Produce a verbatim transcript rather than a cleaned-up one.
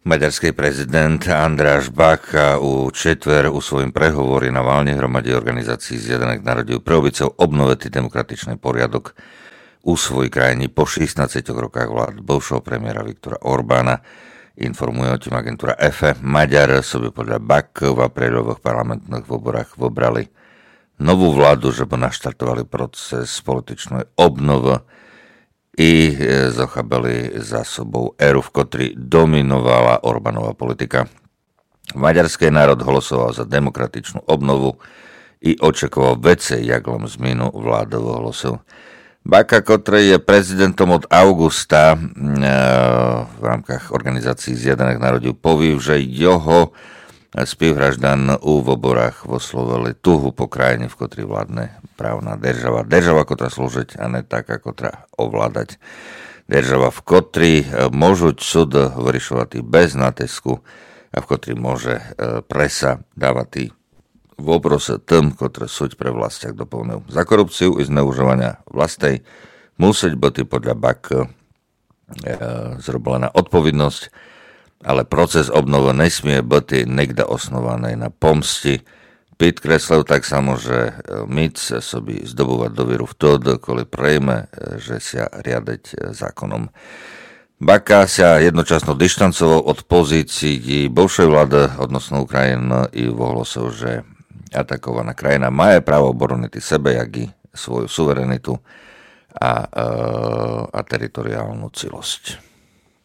Maďarský prezident András Bacha u četver u svojom prehovori na valnej hromade organizácií Zjednotených národov preobycov obnoviti demokratičný poriadok u svojej krajiny po šestnástich rokách vlád bivšieho premiéra Viktora Orbána. Informuje o tým agentúra ef é. Maďar sobie podľa Bachy v aprílových parlamentných voľbách vybrali novú vládu, že by naštartovali proces političnej obnovy i zachabali za sobou éru, v ktorej dominovala Orbánova politika. Maďarský národ hlasoval za demokratičnú obnovu i očakoval vece jaglom zmenu vládového hlasu. Bacha, ktorý je prezidentom od augusta v rámkach organizácií Zjednotených národov, povie, že jeho spівграждан у виборах висловили тугу по країні, в котрій владне правна держава. Держава, котра служить, а не така, котра овладать. Держава, в котрій можуть суд вирішувати без натиску, а в котрій може преса давати вопроси тим, котрі суть при властях доповнив. За корупцію і знеуживання властей мусить бути подля Бachy зроблена odpovednosť, ale proces obnovy nesmie byť niekde osnovaný na pomsti. Pít kreslil tak samo, že mít sa sobі zdobúvať dovieru v to, koli prejme, že sa riadiť zákonom. Bacha sa jednočasno dištancoval od pozícií bivšej vlády odnosno Ukrajiny i ohlásil, že atakovaná krajina má právo obroniť sebe, jak i svoju suverenitu a, a teritoriálnu celosť.